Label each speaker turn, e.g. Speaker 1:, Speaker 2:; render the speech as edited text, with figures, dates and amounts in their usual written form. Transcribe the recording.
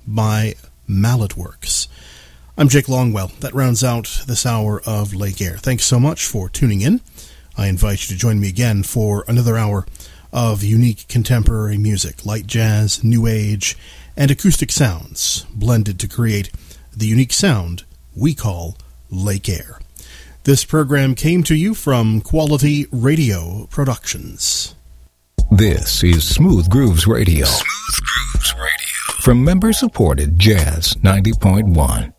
Speaker 1: by Mallet Works. I'm Jake Longwell. That rounds out this hour of Lake Air. Thanks so much for tuning in. I invite you to join me again for another hour of unique contemporary music, light jazz, new age, and acoustic sounds blended to create the unique sound we call Lake Air. This program came to you from Quality Radio Productions.
Speaker 2: This is Smooth Grooves Radio. Smooth Grooves Radio. From member-supported Jazz 90.1.